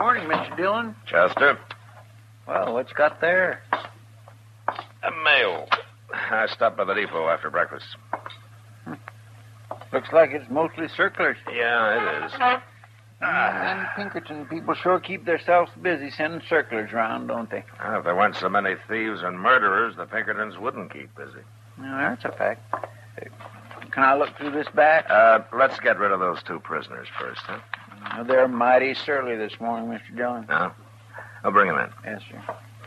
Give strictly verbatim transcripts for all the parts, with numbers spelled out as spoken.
Morning, Mister Dillon. Chester? Well, what you got there? A mail. I stopped by the depot after breakfast. Hmm. Looks like it's mostly circulars. Yeah, it is. And Pinkerton people sure keep themselves busy sending circulars around, don't they? Well, if there weren't so many thieves and murderers, the Pinkertons wouldn't keep busy. Well, that's a fact. Can I look through this batch? Uh, let's get rid of those two prisoners first, huh? Well, they're mighty surly this morning, Mister Dillon. No? I'll bring them in. Yes, sir.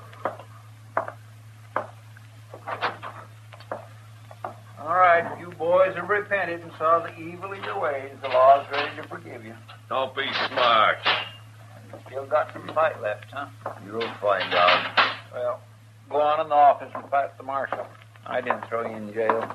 All right, you boys have repented and saw the evil of your ways. The law's ready to forgive you. Don't be smart. You still got some fight left, huh? You'll find out. Well, go on in the office and fight the marshal. I didn't throw you in jail.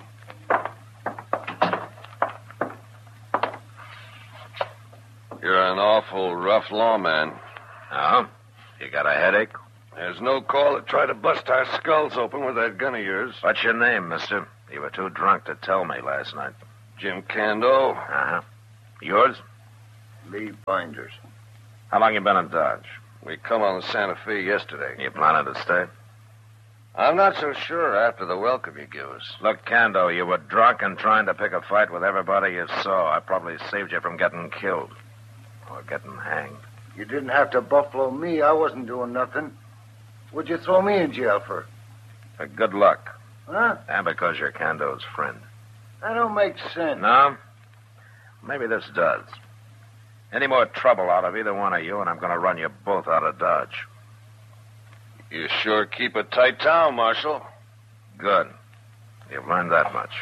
You're an awful rough lawman. Oh? You got a headache? There's no call to try to bust our skulls open with that gun of yours. What's your name, mister? You were too drunk to tell me last night. Jim Cando. Uh-huh. Yours? Lee Binders. How long you been in Dodge? We come on the Santa Fe yesterday. You planning to stay? I'm not so sure after the welcome you give us. Look, Cando, you were drunk and trying to pick a fight with everybody you saw. I probably saved you from getting killed. Or getting hanged. You didn't have to buffalo me. I wasn't doing nothing. What'd you throw me in jail for? For good luck. Huh? And because you're Cando's friend. That don't make sense. No? Maybe this does. Any more trouble out of either one of you, and I'm going to run you both out of Dodge. You sure keep a tight town, Marshal. Good. You've learned that much.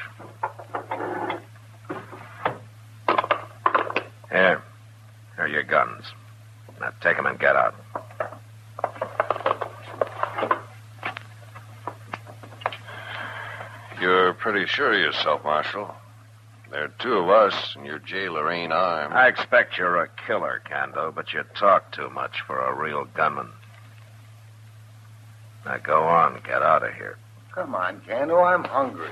Here. Here are your guns. Now take them and get out. You're pretty sure of yourself, Marshal. There are two of us, and your jailer ain't armed. I expect you're a killer, Cando, but you talk too much for a real gunman. Now go on, get out of here. Come on, Cando, I'm hungry.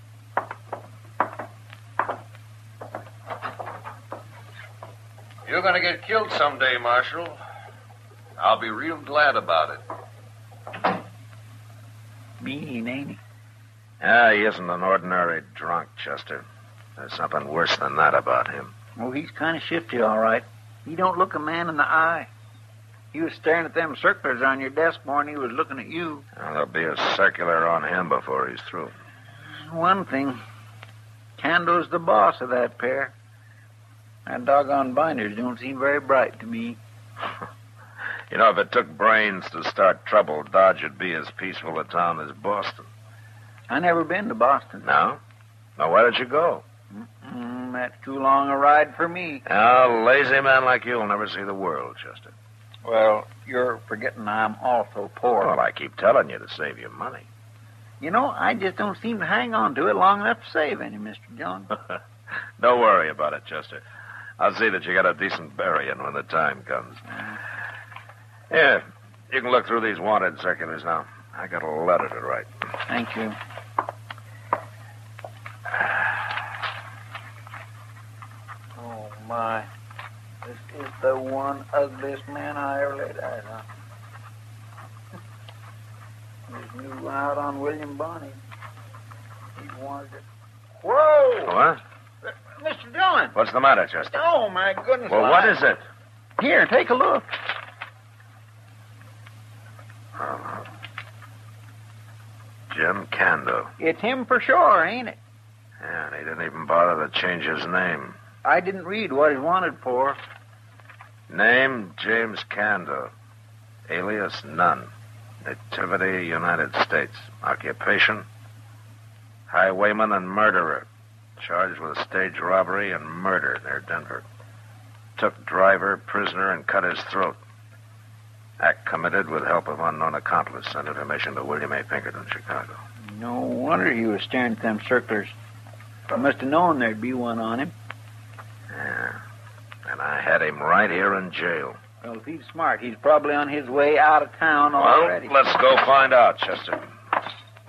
You're going to get killed someday, Marshal. I'll be real glad about it. Mean, ain't he? Ah, he isn't an ordinary drunk, Chester. There's something worse than that about him. Oh, he's kind of shifty, all right. He don't look a man in the eye. He was staring at them circulars on your desk more than he was looking at you. Well, there'll be a circular on him before he's through. One thing, Cando's the boss of that pair. That doggone Binders don't seem very bright to me. You know, if it took brains to start trouble, Dodge would be as peaceful a town as Boston. I never been to Boston. No? Now, where did you go? Mm-mm, that's too long a ride for me. A lazy man like you will never see the world, Chester. Well, you're forgetting I'm also poor. Well, I keep telling you to save your money. You know, I just don't seem to hang on to it long enough to save any, Mister John. Don't worry about it, Chester. I'll see that you get a decent burying when the time comes. Here, you can look through these wanted circulars now. I got a letter to write. Thank you. Oh, my. This is the one ugliest man I ever laid eyes on. This new one out on William Bonney. He wanted it. Whoa! What? Mister Dillon! What's the matter, Chester? Oh, my goodness. Well, what is it? Here, take a look. Oh. Jim Cando. It's him for sure, ain't it? Yeah, and he didn't even bother to change his name. I didn't read what he's wanted for. Name, James Cando. Alias, none. Nativity, United States. Occupation, highwayman and murderer. Charged with stage robbery and murder near Denver. Took driver, prisoner, and cut his throat. Act committed with help of unknown accomplice. Sent information to William A. Pinkerton, Chicago. No wonder he was staring at them circulars. I must have known there'd be one on him. Yeah. And I had him right here in jail. Well, if he's smart, he's probably on his way out of town Well, already. let's go find out, Chester.